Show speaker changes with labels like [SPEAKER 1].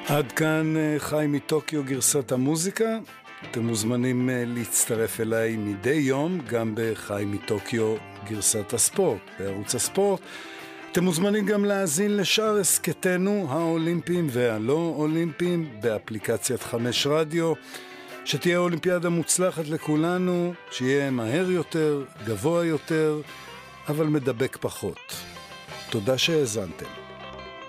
[SPEAKER 1] עד כאן חי מטוקיו גרסת המוזיקה. אתם מוזמנים להצטרף אליי מדי יום גם בחי מטוקיו גרסת הספורט בערוץ הספורט. אתם מוזמנים גם להאזין לשאר הסקטנו האולימפיים והלא אולימפיים באפליקציית 5 רדיו. שתהיה אולימפיאדה מוצלחת לכולנו, שיהיה מהר יותר, גבוה יותר, אבל מדבק פחות. תודה שהאזנתם.